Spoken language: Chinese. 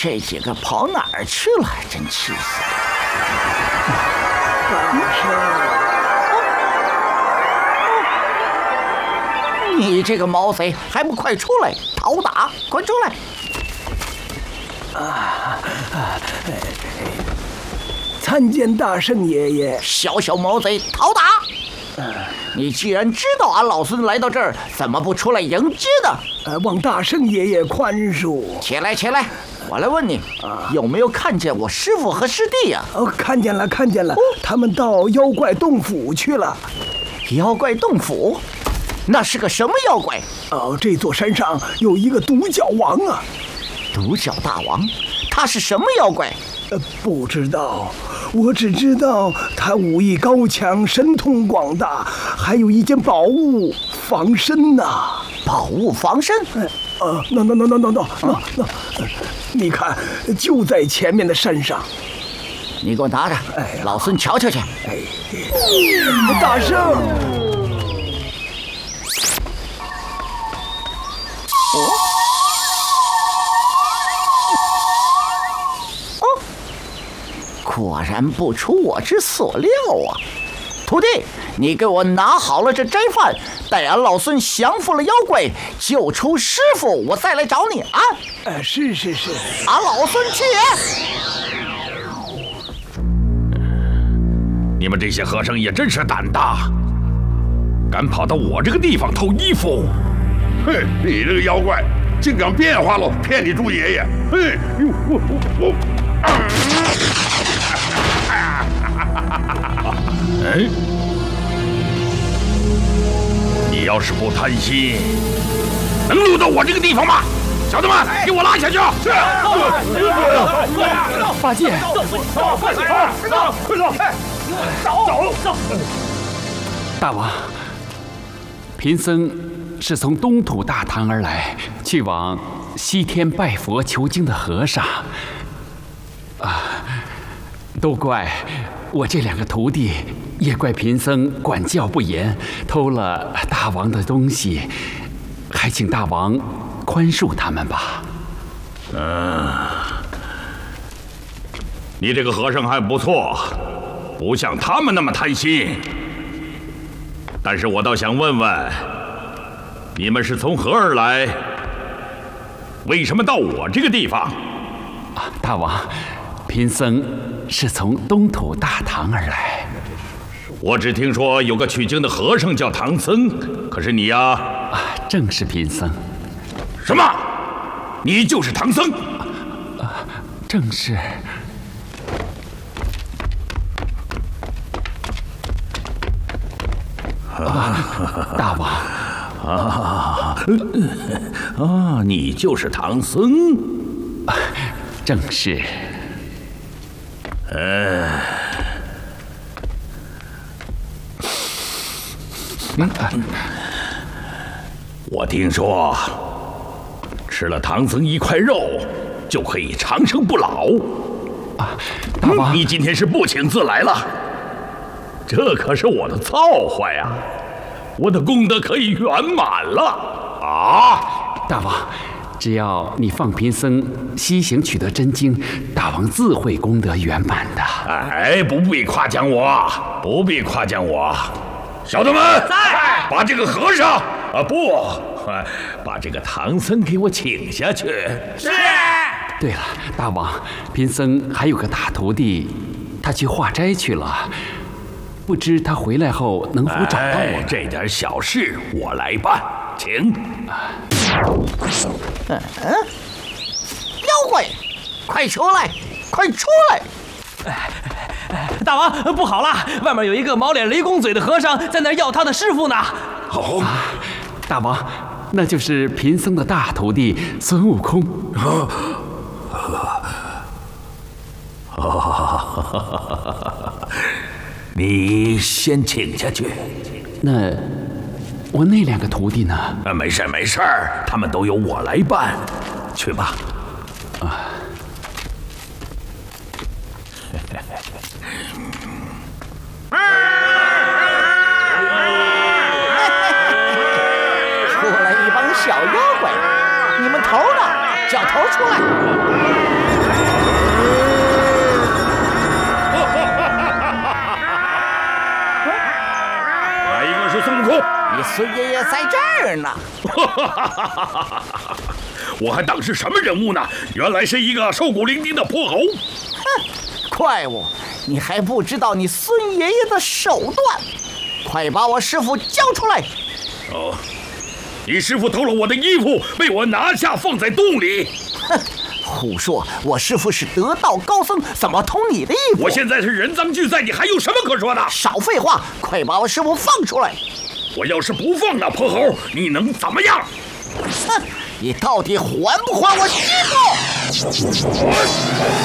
这几个跑哪儿去了？真气死了！你这个毛贼，还不快出来讨打！快出来！ 参见大圣爷爷。 小毛贼，讨打！你既然知道俺老孙来到这儿，怎么不出来迎接呢？ 望大圣爷爷宽恕。 起来，我来问你，有没有看见我师父和师弟呀？ 看见了，他们到妖怪洞府去了。 妖怪洞府？那是个什么妖怪？ 这座山上有一个独角王啊。 独角大王？他是什么妖怪？ 不知道，我只知道他武艺高强，神通广大，还有一件宝物防身呐。 宝物防身？ 那，你看，就在前面的山上。 你给我拿着，老孙瞧瞧去。 大圣。 果然不出我之所料啊！徒弟，你给我拿好了这斋饭，待俺老孙降服了妖怪，救出师傅，我再来找你啊！ 是， 俺老孙去也！ 你们这些和尚也真是胆大，敢跑到我这个地方偷衣服！ 哼，你这个妖怪，竟敢变化了，骗你猪爷爷！哼， 你要是不贪心，能溜到我这个地方吗？小子们，给我拉下去！是。 八戒， 快走！ 大王，贫僧是从东土大唐而来，去往西天拜佛求经的和尚。都怪我这两个徒弟，也怪贫僧管教不严，偷了大王的东西，还请大王宽恕他们吧。 你这个和尚还不错，不像他们那么贪心。但是我倒想问问，你们是从何而来？为什么到我这个地方？ 大王，贫僧是从东土大唐而来。 我只听说有个取经的和尚叫唐僧，可是你呀？ 正是贫僧。 什么？你就是唐僧？ 正是。大王。 你就是唐僧？ 正是。 我听说吃了唐僧一块肉就可以长生不老。 大王， 你今天是不请自来了，这可是我的造化呀！我的功德可以圆满了啊！ 大王，只要你放贫僧西行取得真经，大王自会功德圆满的。 不必夸奖我，不必夸奖我。小子们，在把这个和尚把这个唐僧给我请下去。 是。 对了，大王，贫僧还有个大徒弟，他去化斋去了，不知他回来后能否找到我？ 这点小事我来办，请。 妖怪，快出来！快出来！ 大王，不好了！外面有一个毛脸雷公嘴的和尚在那儿要他的师傅呢。 大王，那就是贫僧的大徒弟孙悟空。 你先请下去。 那我那两个徒弟呢？ 没事，他们都由我来办。去吧。 出来一帮小妖怪，你们头呢？叫头出来！ 孙爷爷在这儿呢。 我还当是什么人物呢？原来是一个瘦骨伶仃的泼猴。 哼，怪物，你还不知道你孙爷爷的手段？快把我师傅交出来！ 哦，你师傅偷了我的衣服，被我拿下放在洞里。 哼，胡说！我师傅是得道高僧，怎么偷你的衣服？ 我现在是人赃俱在，你还有什么可说的？ 少废话，快把我师傅放出来！ 我要是不放那泼猴，你能怎么样？ 哼，你到底还不还我师傅？